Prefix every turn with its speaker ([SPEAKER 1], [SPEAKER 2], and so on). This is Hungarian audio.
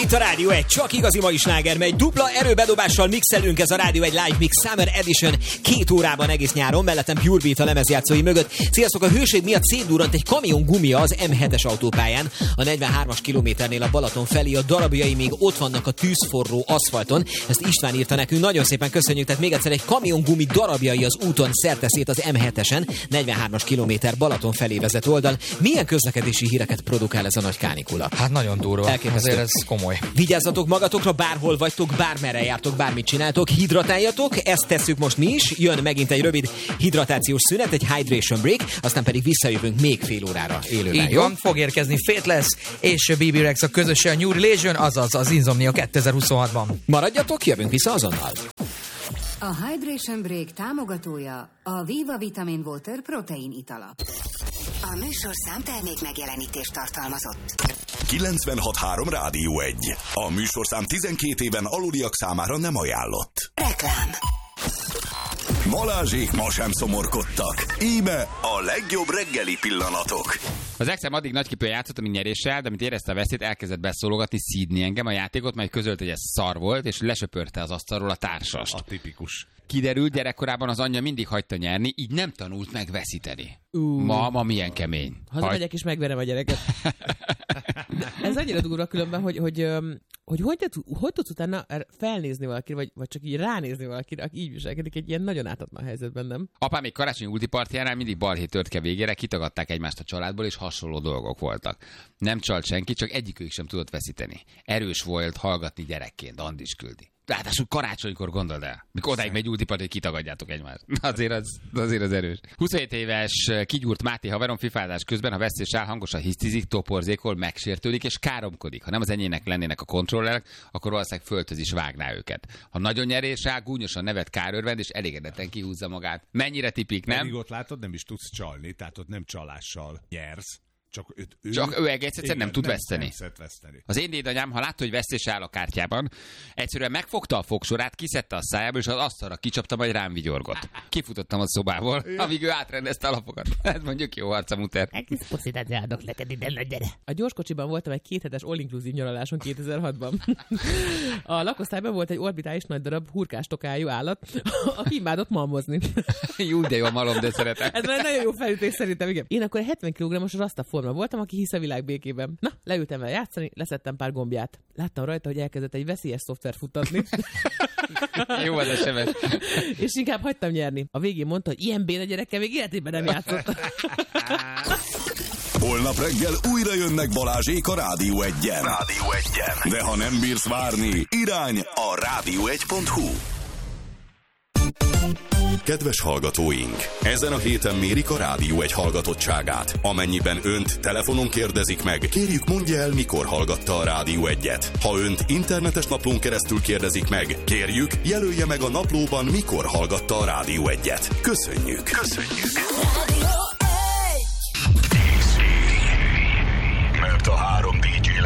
[SPEAKER 1] itt a Rádió 1, csak igazi mai sláger megy. Dupla erőbedobással mixelünk, ez a Rádió 1 Live Mix Summer Edition 2 órában egész nyáron, mellettem Pure Beat a lemezjátszói mögött. Sziasztok, a hőség miatt szétdurrant egy kamion gumia az M7-es autópályán. A 43-as kilométernél a Balaton felé, a darabjai még ott vannak a tűzforró aszfalton. Ezt István írta nekünk, nagyon szépen köszönjük. Tehát még egyszer, egy kamion gumi darabjai az úton szerteszét az M7-esen, 43-as kilométer Balaton felé vezet oldal. Milyen közlekedési híreket produkál ez a nagy kánikula?
[SPEAKER 2] Hát nagyon durva. Azért ez komoly.
[SPEAKER 1] Vigyázzatok magatokra, bárhol vagytok, bármerre jártok, bármit csináltok, hidratáljatok, ezt tesszük most mi is. Jön megint egy rövid hidratációs szünet, egy hydration break, aztán pedig visszajövünk még fél órára élőben.
[SPEAKER 2] Így van, fog érkezni Faithless és BB Rex a közösen New Religion, azaz az Insomnia 2026-ban.
[SPEAKER 1] Maradjatok, jövünk vissza azonnal.
[SPEAKER 3] A Hydration Break támogatója a Viva Vitamin Water protein itala. A műsorszám termék megjelenítést tartalmazott.
[SPEAKER 4] 96.3 Rádió 1. A műsorszám 12 éven aluliak számára nem ajánlott.
[SPEAKER 3] Reklám.
[SPEAKER 4] Balázsék ma sem szomorkodtak. Íme a legjobb reggeli pillanatok.
[SPEAKER 5] Az exem addig nagyképűen játszott, mint nyeréssel, de mint érezte a veszélyt, elkezdett beszólogatni, szídni engem a játékot, majd közölt, hogy ez szar volt, és lesöpörte az asztalról a társast.
[SPEAKER 6] A tipikus.
[SPEAKER 5] Kiderült, gyerekkorában az anyja mindig hagyta nyerni, így nem tanult meg veszíteni. Ma milyen kemény.
[SPEAKER 7] Hazamegyek és megverem a gyereket. Ez annyira durva különben, hogy tudsz utána felnézni valakire, vagy csak így ránézni valakire, aki így viselkedik egy ilyen nagyon ártatlan helyzetben, nem?
[SPEAKER 5] Apám még karácsonyi ultipartjánál mindig balhé törtke végére, kitagadták egymást a családból, és hasonló dolgok voltak. Nem csalt senki, csak egyikük sem tudott veszíteni. Erős volt hallgatni gyerekként, Andis küldi. Ráadásul karácsonykor gondold el, mikor odáig megy ultipart, hogy kitagadjátok egymást. Azért az erős. 27 éves kigyúrt Máté haverom fifázás közben, ha veszélyes áll, hangosan hisztizik, toporzékol, megsértődik és káromkodik. Ha nem az enyének lennének a kontrollerek, akkor valószínűleg földhöz is vágná őket. Ha nagyon nyerés rá, gúnyosan nevet kárörvend, és elégedetten kihúzza magát. Mennyire tipik, nem?
[SPEAKER 6] Pedig ott látod, nem is tudsz csalni, tehát ott nem csalással nyersz.
[SPEAKER 5] Csak ő egész egyszerűen nem tud veszteni.
[SPEAKER 6] veszteni.
[SPEAKER 5] Az én dédanyám, ha látta, hogy vesztés áll a kártyában, egyszerűen megfogta a fogsorát, kiszedte a szájából, és az asztalra kicsapta, majd rám vigyorgott. Kifutottam a szobából, amíg ő átrendezte a lapokat. Ez mondjuk jó arca, muter.
[SPEAKER 8] Egész poszitát ráadok neked ide, nagy gyere.
[SPEAKER 7] A gyorskocsiban voltam egy 2 hetes all-inclusive nyaraláson 2006-ban. A lakosztályban volt egy orbitális nagy darab hurkás tokájú állat, aki imádott malmozni.
[SPEAKER 5] Jó, de jó a malom, de szeretem.
[SPEAKER 7] Ez már nagyon jó felütés szerintem, igen. Én akkor 70 kg-os rastaforma voltam, aki hisz a világ békében. Na, leültem vele játszani, leszettem pár gombját. Láttam rajta, hogy elkezdett egy veszélyes szoftver futtatni.
[SPEAKER 5] Jó az SMS.
[SPEAKER 7] És inkább hagytam nyerni. A végén mondta, hogy ilyen béna gyerekkel még életében nem játszott.
[SPEAKER 4] Holnap reggel újra jönnek Balázsék a Rádió 1-en. De ha nem bírsz várni, irány a rádió1.hu. Kedves hallgatóink! Ezen a héten mérik a Rádió 1 hallgatottságát. Amennyiben önt telefonon kérdezik meg, kérjük mondja el, mikor hallgatta a Rádió 1-et. Ha önt internetes naplón keresztül kérdezik meg, kérjük, jelölje meg a naplóban, mikor hallgatta a Rádió 1-et. Köszönjük!
[SPEAKER 3] Rádió